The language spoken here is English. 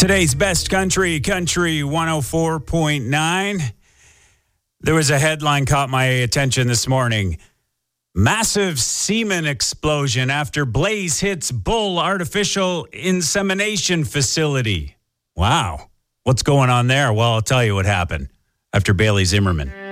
Today's best country 104.9. There was a headline caught my attention this morning. Massive semen explosion after blaze hits bull artificial insemination facility. Wow. What's going on there? Well, I'll tell you what happened after Bailey Zimmerman.